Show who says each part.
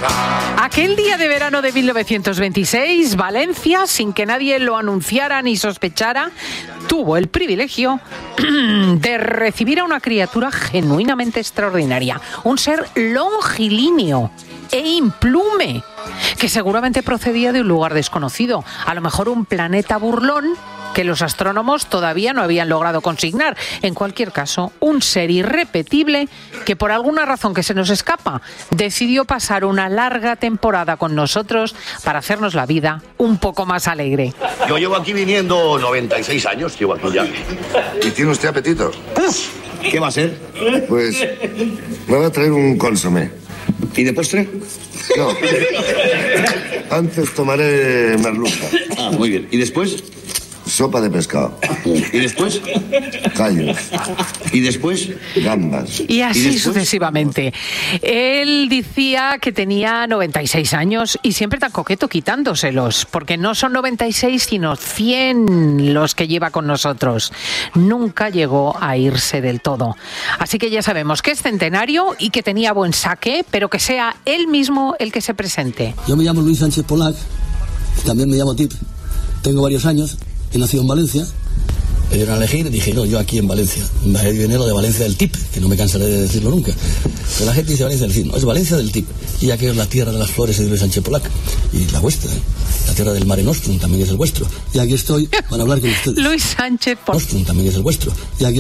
Speaker 1: Aquel día de verano de 1926, Valencia, sin que nadie lo anunciara ni sospechara, tuvo el privilegio de recibir a una criatura genuinamente extraordinaria, un ser longilíneo e implume, que seguramente procedía de un lugar desconocido, a lo mejor un planeta burlón que los astrónomos todavía no habían logrado consignar. En cualquier caso, un ser irrepetible que por alguna razón que se nos escapa, decidió pasar una larga temporada con nosotros para hacernos la vida un poco más alegre.
Speaker 2: Yo llevo aquí viniendo 96 años, llevo aquí ya.
Speaker 3: ¿Y tiene usted apetito?
Speaker 2: ¡Uf! ¿Qué va a ser?
Speaker 3: Pues me va a traer un consomé.
Speaker 2: ¿Y de postre?
Speaker 3: No. Antes tomaré merluza.
Speaker 2: Ah, muy bien. ¿Y después?
Speaker 3: Sopa de pescado.
Speaker 2: ¿Y después?
Speaker 3: Callos.
Speaker 2: ¿Y después?
Speaker 3: Gambas.
Speaker 1: Y así sucesivamente. Él decía que tenía 96 años y siempre tan coqueto quitándoselos, porque no son 96 sino 100 los que lleva con nosotros. Nunca llegó a irse del todo. Así que ya sabemos que es centenario y que tenía buen saque, pero que sea él mismo el que se presente.
Speaker 4: Yo me llamo Luis Sánchez Polac, también me llamo Tip, tengo varios años. He nacido en Valencia, me dieron a elegir y dije, no, yo aquí en Valencia. Ahí viene lo de Valencia del Tip, que no me cansaré de decirlo nunca. Pero la gente dice Valencia del Tip, no, es Valencia del Tip. Y ya que es la tierra de las flores de Luis Sánchez Polac, y la vuestra, la tierra del Mare Nostrum también es el vuestro. Y aquí estoy para hablar con ustedes.
Speaker 1: Luis Sánchez Polac.
Speaker 4: Nostrum también es el vuestro. Y aquí